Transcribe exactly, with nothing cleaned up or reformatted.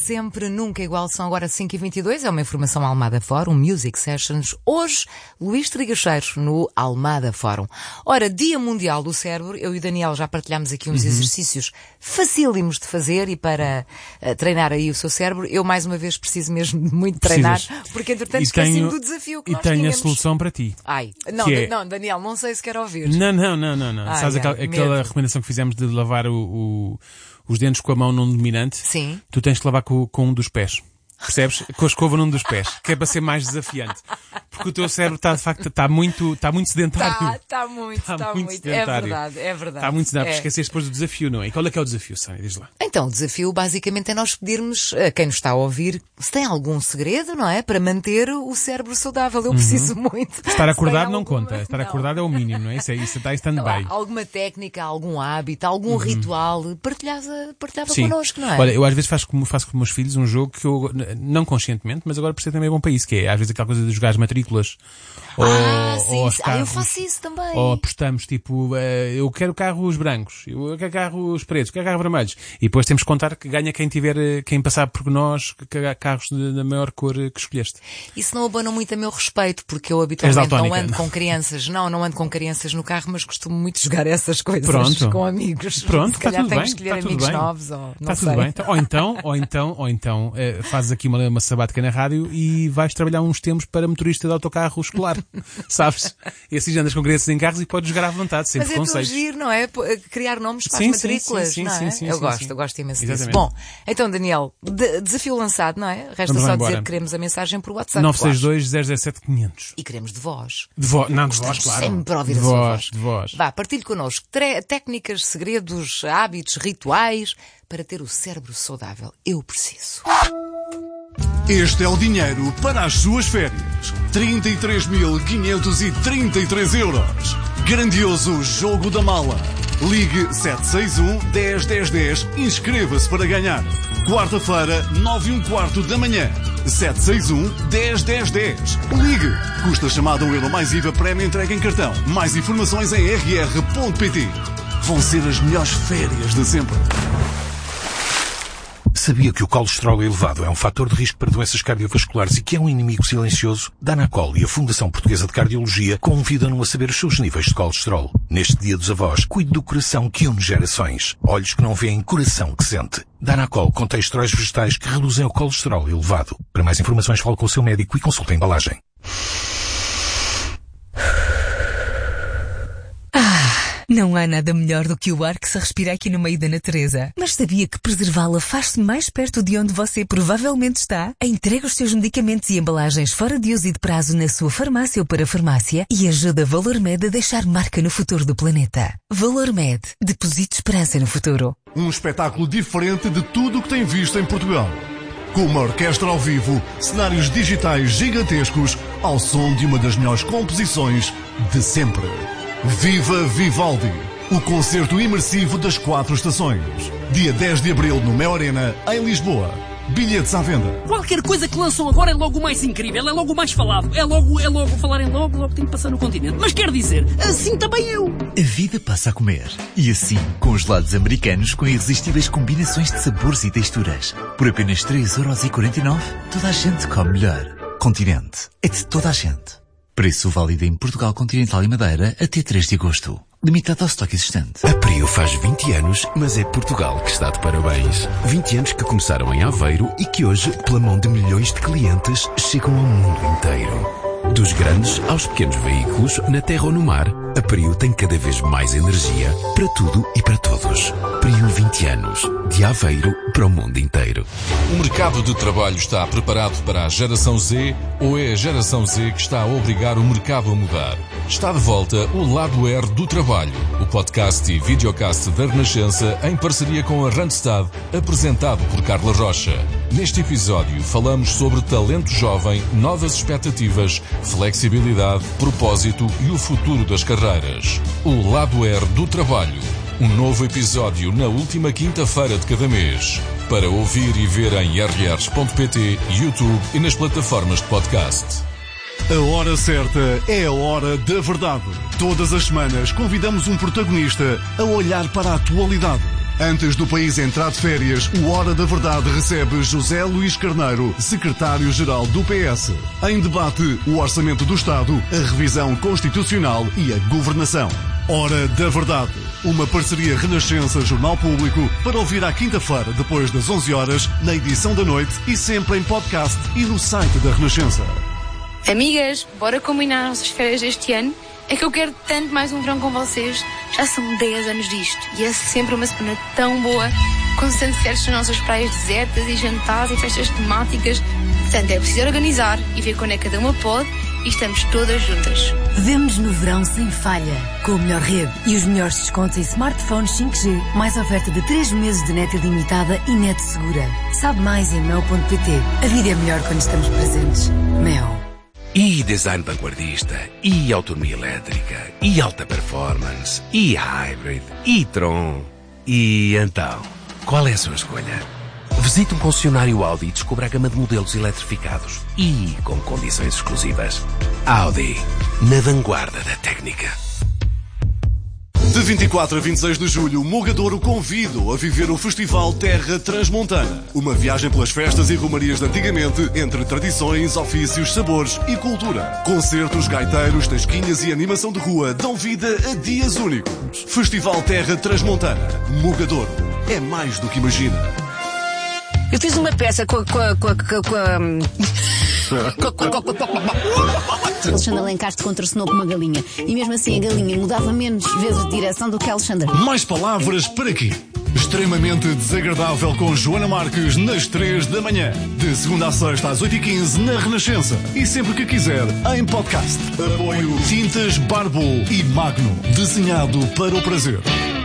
sempre, nunca igual. São agora cinco e vinte e dois, é uma informação Almada Fórum, Music Sessions. Hoje, Luís Trigacheiro no Almada Fórum. Ora, Dia Mundial do Cérebro, eu e o Daniel já partilhámos aqui uns uhum. exercícios facílimos de fazer e para uh, treinar aí o seu cérebro. Eu, mais uma vez, preciso mesmo de muito treinar, Precisas. porque entretanto esqueci-me do desafio que e nós tenho tínhamos. a solução para ti. Ai, não, é... não, Daniel, não sei se quer ouvir. Não, não, não, não. não. Ai, Sabes ai, aquela, aquela recomendação que fizemos de lavar o, o, os dentes com a mão não dominante? Sim. Tu tens de lavar com, com um dos pés. Percebes? Com a escova num dos pés, que é para ser mais desafiante. Porque o teu cérebro está, de facto, está muito, está muito sedentário. Está, está muito, está, está muito. muito. É verdade, é verdade. Está muito sedentário. É. Esqueceste depois do desafio, não é? E qual é que é o desafio, Sónia? Diz lá. Então, o desafio basicamente é nós pedirmos a quem nos está a ouvir se tem algum segredo, não é? Para manter o cérebro saudável. Eu preciso uhum. muito. Estar acordado não alguma... conta. Estar não. acordado é o mínimo, não é? Isso, é, isso está em stand-by. Alguma técnica, algum hábito, algum uhum. ritual, partilhava, partilhava Sim. connosco, não é? Olha, eu às vezes faço com, faço com meus filhos um jogo que eu, não conscientemente, mas agora percebo também é bom para isso, que é às vezes aquela coisa de jogar as matrículas. Ou, ah, sim, ou aos sim. carros, ah, eu faço isso também. Ou apostamos, tipo, uh, eu quero carros brancos, eu quero carros pretos, eu quero carros vermelhos. E depois temos que contar que ganha quem tiver, quem passar por nós, carros da maior cor que escolheste. Isso não abona muito a meu respeito, porque eu habitualmente não ando com crianças. Não, não ando com crianças no carro, mas costumo muito jogar essas coisas Pronto. com amigos. Pronto, se calhar está tudo tenho bem, que escolher está amigos tudo bem. novos, ou não está sei. Tudo bem. Ou então, ou então, ou então, eh, fazes aqui uma, uma sabática na rádio e vais trabalhar uns tempos para motorista de autocarro escolar. Sabes? E assim já andas com crianças em carros e podes jogar à vontade, sempre Mas é conceitos. giro, não é? Criar nomes para sim, as matrículas, sim, sim, não é? sim, sim, eu sim, gosto, sim. eu gosto imenso Exatamente. disso. Bom, então Daniel, de, desafio lançado, não é? Resta Vamos só embora. dizer que queremos a mensagem por WhatsApp. nove seis dois, zero zero sete, quinhentos. E queremos de voz. De voz, não, de voz, claro. Sempre ouvir de a sua voz, voz. de voz. Vá, partilhe connosco tre- técnicas, segredos, hábitos, rituais para ter o cérebro saudável. Eu preciso. Este é o dinheiro para as suas férias. trinta e três mil quinhentos e trinta e três euros. Grandioso jogo da mala. Ligue sete seis um, dez, dez, dez e inscreva-se para ganhar. Quarta-feira, nove e um quarto da manhã. sete seis um, dez, dez, dez. Ligue. Custa chamada um euro mais I V A, prémio entrega em cartão. Mais informações em r r ponto p t. Vão ser as melhores férias de sempre. Sabia que o colesterol elevado é um fator de risco para doenças cardiovasculares e que é um inimigo silencioso? Danacol e a Fundação Portuguesa de Cardiologia convidam-no a saber os seus níveis de colesterol. Neste Dia dos Avós, cuide do coração que une gerações. Olhos que não veem, coração que sente. Danacol contém esteróis vegetais que reduzem o colesterol elevado. Para mais informações, fale com o seu médico e consulte a embalagem. Não há nada melhor do que o ar que se respira aqui no meio da natureza. Mas sabia que preservá-la faz-se mais perto de onde você provavelmente está? Entrega os seus medicamentos e embalagens fora de uso e de prazo na sua farmácia ou para farmácia e ajuda a ValorMed a deixar marca no futuro do planeta. ValorMed. Deposite esperança no futuro. Um espetáculo diferente de tudo o que tem visto em Portugal. Com uma orquestra ao vivo, cenários digitais gigantescos, ao som de uma das melhores composições de sempre. Viva Vivaldi, o concerto imersivo das quatro estações. Dia dez de abril no Mel Arena, em Lisboa. Bilhetes à venda. Qualquer coisa que lançam agora é logo o mais incrível, é logo o mais falado, é logo, é logo falar em logo, logo tem que passar no continente. Mas quer dizer, assim também eu. A vida passa a comer. E assim, com os gelados americanos com irresistíveis combinações de sabores e texturas. Por apenas três euros e quarenta e nove, toda a gente come melhor. Continente. É de toda a gente. Preço válido em Portugal Continental e Madeira até três de agosto. Limitado ao estoque existente. A Prio faz vinte anos, mas é Portugal que está de parabéns. vinte anos que começaram em Aveiro e que hoje, pela mão de milhões de clientes, chegam ao mundo inteiro. Dos grandes aos pequenos veículos, na terra ou no mar, a Prio tem cada vez mais energia para tudo e para todos. Prio vinte anos, de Aveiro para o mundo inteiro. O mercado de trabalho está preparado para a geração Z ou é a geração Z que está a obrigar o mercado a mudar? Está de volta o Lado R do Trabalho, o podcast e videocast da Renascença em parceria com a Randstad, apresentado por Carla Rocha. Neste episódio falamos sobre talento jovem, novas expectativas, flexibilidade, propósito e o futuro das carreiras. O Lado R do Trabalho. Um novo episódio na última quinta-feira de cada mês. Para ouvir e ver em r r ponto p t, YouTube e nas plataformas de podcast. A hora certa é a hora da verdade. Todas as semanas convidamos um protagonista a olhar para a atualidade. Antes do país entrar de férias, o Hora da Verdade recebe José Luís Carneiro, secretário-geral do P S. Em debate, o Orçamento do Estado, a revisão constitucional e a governação. Hora da Verdade, uma parceria Renascença Jornal Público para ouvir à quinta-feira, depois das onze horas, na edição da noite e sempre em podcast e no site da Renascença. Amigas, bora combinar as nossas férias deste ano? É que eu quero tanto mais um verão com vocês. Já são dez anos disto e é sempre uma semana tão boa, com sunsets nas nossas praias desertas e jantares e festas temáticas. Portanto, é preciso organizar e ver quando é que cada uma pode e estamos todas juntas. Vemo-nos no verão sem falha, com a melhor rede e os melhores descontos em smartphones cinco G, mais oferta de três meses de net ilimitada e net segura. Sabe mais em mel ponto pt. A vida é melhor quando estamos presentes. Mel. E design vanguardista, e autonomia elétrica, e alta performance, e hybrid, e Tron. E então, qual é a sua escolha? Visite um concessionário Audi e descubra a gama de modelos eletrificados e com condições exclusivas. Audi, na vanguarda da técnica. De vinte e quatro a vinte e seis de julho, Mogadouro convida a viver o Festival Terra Transmontana. Uma viagem pelas festas e romarias de antigamente, entre tradições, ofícios, sabores e cultura. Concertos, gaiteiros, tasquinhas e animação de rua dão vida a dias únicos. Festival Terra Transmontana. Mogadouro. É mais do que imagina. Eu fiz uma peça com a... Com a, com a, com a... Alexandre Alencastre contracenou com uma galinha e mesmo assim a galinha mudava menos vezes de direção do que Alexandre. Mais palavras para quê? Extremamente desagradável com Joana Marques nas três da manhã. De segunda a sexta às oito e quinze na Renascença. E sempre que quiser em podcast. Apoio Tintas Barbo e Magno. Desenhado para o prazer.